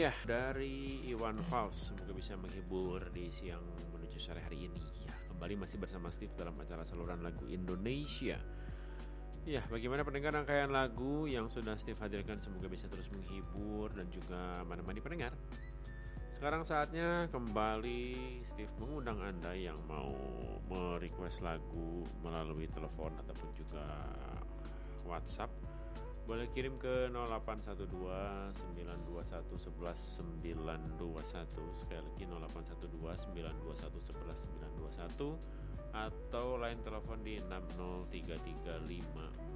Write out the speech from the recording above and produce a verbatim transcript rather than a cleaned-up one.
Ya, dari Iwan Fals, semoga bisa menghibur di siang menuju sore hari ini. Ya, kembali masih bersama Steve dalam acara saluran lagu Indonesia. Ya, bagaimana pendengar rangkaian lagu yang sudah Steve hadirkan, semoga bisa terus menghibur dan juga menemani pendengar. Sekarang saatnya kembali Steve mengundang Anda yang mau merequest lagu melalui telepon ataupun juga WhatsApp. Boleh kirim ke nol delapan satu dua sembilan dua satu satu satu sembilan dua satu. Sekali lagi nol delapan satu dua sembilan dua satu satu sembilan dua satu, atau line telepon di enam nol tiga tiga lima